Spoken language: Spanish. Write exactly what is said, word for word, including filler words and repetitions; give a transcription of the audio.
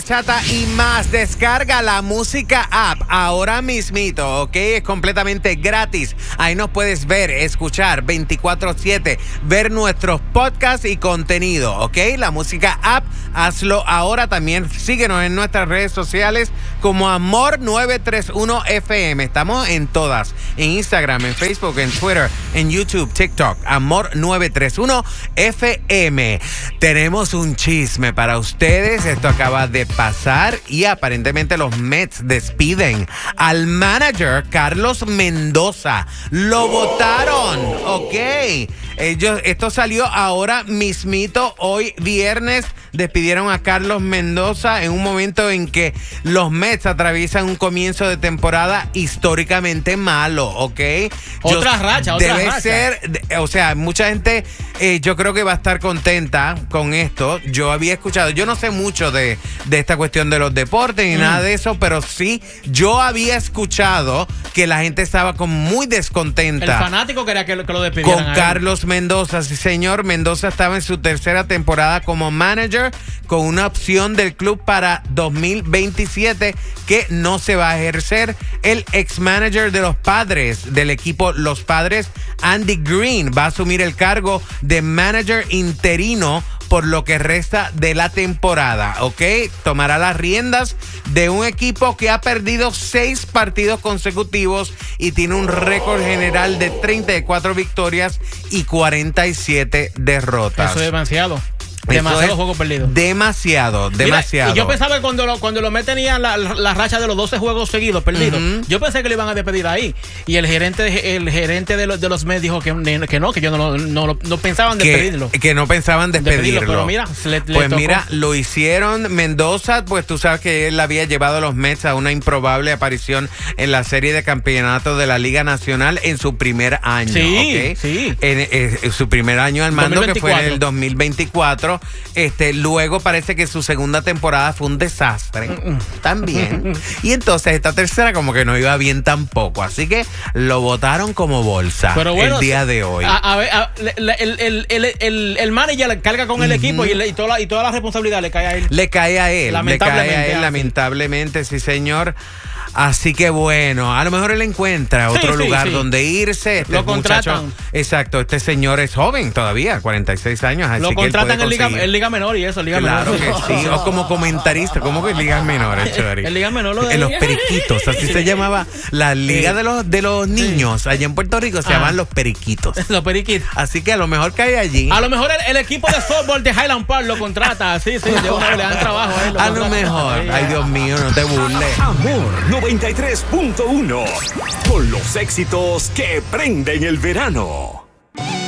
bachata y más. Descarga la música app ahora mismito, ¿ok? Es completamente gratis. Ahí nos puedes ver, escuchar veinticuatro siete, ver nuestros podcasts y contenido, ¿ok? La música app, hazlo ahora. También síguenos en nuestras redes sociales como Amor nueve tres uno F M. Estamos en todas, en Instagram, en Facebook, en Twitter, en YouTube, TikTok, Amor nueve tres uno F M. Tenemos un chisme para ustedes. Esto acaba de pasar y aparentemente los Mets despiden al manager Carlos Mendoza. Lo votaron, ok. Ellos, esto salió ahora mismito, hoy viernes. Despidieron a Carlos Mendoza en un momento en que los Mets atraviesan un comienzo de temporada históricamente malo, ¿ok? Otra yo, racha, otra debe racha. ser, o sea, mucha gente eh, yo creo que va a estar contenta con esto. Yo había escuchado, yo no sé mucho de, de esta cuestión de los deportes ni mm. nada de eso, pero sí, yo había escuchado que la gente estaba como muy descontenta. El fanático quería que lo, que lo despidieran. Con Carlos Mendoza, sí señor. Mendoza estaba en su tercera temporada como manager, con una opción del club para dos mil veintisiete que no se va a ejercer. El ex manager de los Padres, del equipo Los Padres, Andy Green, va a asumir el cargo de manager interino por lo que resta de la temporada, ¿ok? Tomará las riendas de un equipo que ha perdido seis partidos consecutivos y tiene un récord general de treinta y cuatro victorias y cuarenta y siete derrotas. Eso es demasiado. Demasiados juegos perdidos. Demasiado, demasiado. Mira, y yo pensaba que cuando, lo, cuando lo Mets tenían la, la, la racha de los doce juegos seguidos perdidos, uh-huh. yo pensé que le iban a despedir ahí. Y el gerente el gerente de los, de los Mets dijo que, que no, que yo no, no, no, no pensaban despedirlo. Que, que no pensaban despedirlo. despedirlo pero mira, le, le pues tocó. Mira, lo hicieron. Mendoza, pues tú sabes que él había llevado a los Mets a una improbable aparición en la serie de campeonatos de la Liga Nacional en su primer año. Sí, ¿okay? sí. En, en, en su primer año al mando, dos mil veinticuatro. Que fue en el dos mil veinticuatro. Este, luego parece que su segunda temporada fue un desastre también. Y entonces esta tercera como que no iba bien tampoco. Así que lo votaron como bolsa. Pero bueno, el día de hoy. A, a ver, a, el, el, el, el, el manager le carga con el uh-huh. equipo y, le, y, toda la, y toda la responsabilidad le cae a él. Le cae a él. Lamentablemente. Le cae a él, lamentablemente, sí señor. Así que bueno, a lo mejor él encuentra otro sí, lugar sí, sí. donde irse. Este lo contratan. Muchacho, exacto, este señor es joven todavía, cuarenta y seis años. Así lo que contratan en Liga, en Liga Menor y eso, Liga claro Menor. Claro que sí, o como comentarista, ¿cómo que Ligas Menores, Chori? En Liga Menor lo de En los periquitos, así sí. se llamaba la Liga sí. de los de los niños. Sí. Allá en Puerto Rico se ah. llaman los periquitos. Los periquitos. Así que a lo mejor cae allí. A lo mejor el, el equipo de softball de Highland Park lo contrata, sí, sí, de una vez le dan trabajo a él. Lo a lo mejor, ay Dios mío, no te burles. Amor noventa y tres punto uno, con los éxitos que prenden el verano.